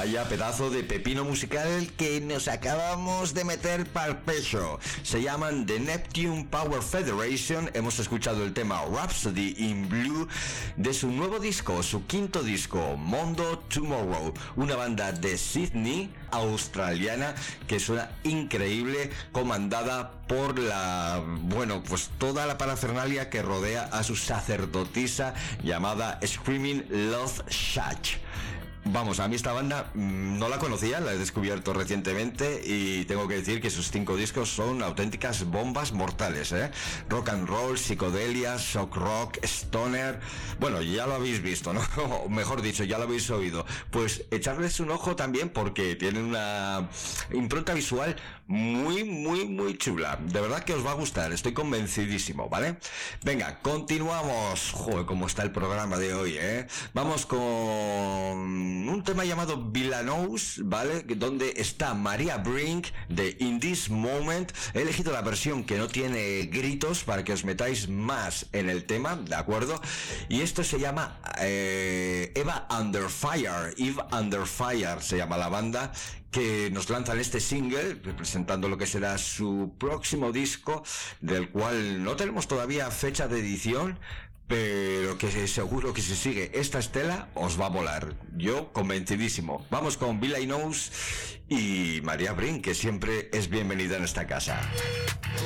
Vaya pedazo de pepino musical que nos acabamos de meter para el pecho. Se llaman The Neptune Power Federation. Hemos escuchado el tema Rhapsody in Blue de su nuevo disco, su quinto disco, Mondo Tomorrow. Una banda de Sydney, australiana, que suena increíble, comandada por pues toda la parafernalia que rodea a su sacerdotisa llamada Screaming Love Shack. Vamos, a mí esta banda no la conocía, la he descubierto recientemente y tengo que decir que sus 5 discos son auténticas bombas mortales, ¿eh? Rock and roll, psicodelia, shock rock, stoner. Bueno, ya lo habéis visto, ¿no? O mejor dicho, ya lo habéis oído. Pues echarles un ojo también porque tienen una impronta visual muy chula. De verdad que os va a gustar, estoy convencidísimo, ¿vale? Venga, continuamos. Joder, cómo está el programa de hoy, ¿eh? Vamos con un tema llamado Villainous, ¿vale? Donde está Maria Brink de In This Moment. He elegido la versión que no tiene gritos para que os metáis más en el tema, ¿de acuerdo? Y esto se llama Eva Under Fire. Eve Under Fire se llama la banda, que nos lanzan este single representando lo que será su próximo disco, del cual no tenemos todavía fecha de edición, pero que seguro que si sigue esta estela os va a volar. Yo convencidísimo. Vamos con Villainous y Maria Brink, que siempre es bienvenida en esta casa.